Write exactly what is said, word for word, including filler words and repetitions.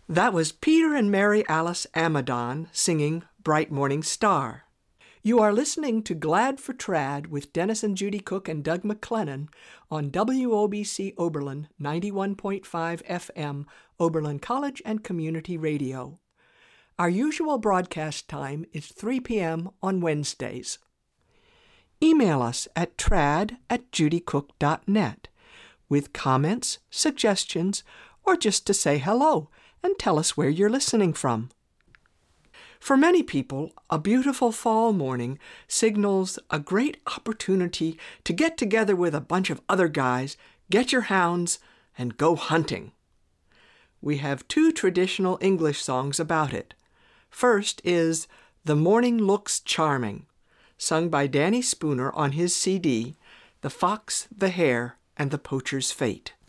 That was Peter and Mary Alice Amadon singing Bright Morning Star. You are listening to Glad for Trad with Dennis and Judy Cook and Doug McLennan on W O B C Oberlin ninety-one point five F M, Oberlin College and Community Radio. Our usual broadcast time is three p.m. on Wednesdays. Email us at trad at judycook dot net with comments, suggestions, or just to say hello and tell us where you're listening from. For many people, a beautiful fall morning signals a great opportunity to get together with a bunch of other guys, get your hounds, and go hunting. We have two traditional English songs about it. First is The Morning Looks Charming, sung by Danny Spooner on his C D, The Fox, the Hare, and the Poacher's Fate.